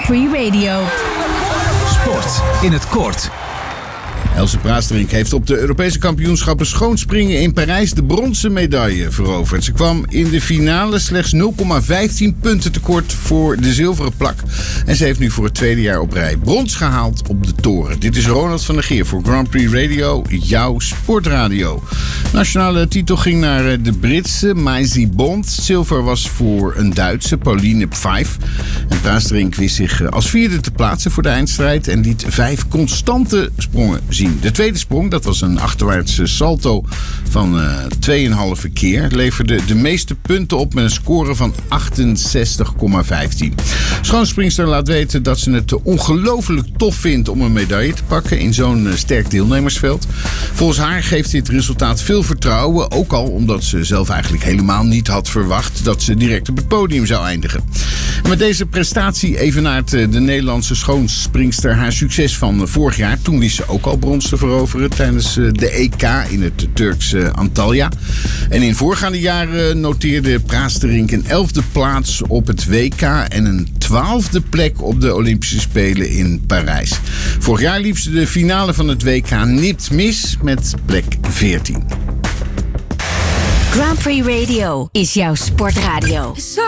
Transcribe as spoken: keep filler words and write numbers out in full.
Prix Radio. Sport in het kort. Else Praestrink heeft op de Europese kampioenschappen schoonspringen in Parijs de bronzen medaille veroverd. Ze kwam in de finale slechts nul komma vijftien punten tekort voor de zilveren plak. En ze heeft nu voor het tweede jaar op rij brons gehaald op de toren. Dit is Ronald van der Geer voor Grand Prix Radio, jouw sportradio. Nationale titel ging naar de Britse Maisie Bond. Zilver was voor een Duitse, Pauline Pfeif. En Praestrink wist zich als vierde te plaatsen voor de eindstrijd en liet vijf constante sprongen zien. De tweede sprong, dat was een achterwaartse salto van uh, twee komma vijf keer, leverde de meeste punten op met een score van achtenzestig komma vijftien. Schoonspringster laat weten dat ze het ongelooflijk tof vindt om een medaille te pakken in zo'n uh, sterk deelnemersveld. Volgens haar geeft dit resultaat veel vertrouwen, ook al omdat ze zelf eigenlijk helemaal niet had verwacht dat ze direct op het podium zou eindigen. En met deze prestatie evenaart uh, de Nederlandse schoonspringster haar succes van uh, vorig jaar. Toen wist ze ook al brons te veroveren tijdens de E K in het Turkse Antalya. En in voorgaande jaren noteerde Praestrink een elfde plaats op het W K en een twaalfde plek op de Olympische Spelen in Parijs. Vorig jaar liep ze de finale van het W K nipt mis met plek veertien. Grand Prix Radio is jouw sportradio.